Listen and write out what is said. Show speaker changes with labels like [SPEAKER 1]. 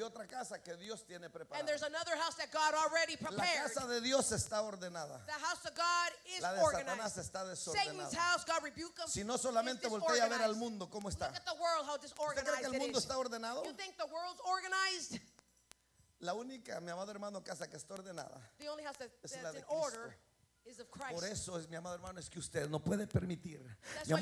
[SPEAKER 1] otra casa que Dios tiene
[SPEAKER 2] And
[SPEAKER 1] preparada.
[SPEAKER 2] there's another house that God already
[SPEAKER 1] La
[SPEAKER 2] prepared.
[SPEAKER 1] casa de Dios está ordenada.
[SPEAKER 2] The house of God is
[SPEAKER 1] La de
[SPEAKER 2] organized.
[SPEAKER 1] Satanás está
[SPEAKER 2] Satan's
[SPEAKER 1] desordenada.
[SPEAKER 2] house, God rebuke him.
[SPEAKER 1] Si no, solamente voltea a ver al mundo cómo está.
[SPEAKER 2] Look at the world, how
[SPEAKER 1] ¿Usted cree
[SPEAKER 2] disorganized
[SPEAKER 1] que el
[SPEAKER 2] it
[SPEAKER 1] mundo
[SPEAKER 2] is.
[SPEAKER 1] está ordenado?
[SPEAKER 2] You think the world's organized?
[SPEAKER 1] La única, mi amado hermano, casa que está ordenada.
[SPEAKER 2] The only house
[SPEAKER 1] Es
[SPEAKER 2] that's
[SPEAKER 1] la de
[SPEAKER 2] in
[SPEAKER 1] Cristo.
[SPEAKER 2] order is of Christ.
[SPEAKER 1] Por eso es, mi amado hermano, es que usted no puede permitir.
[SPEAKER 2] That's
[SPEAKER 1] Mi
[SPEAKER 2] why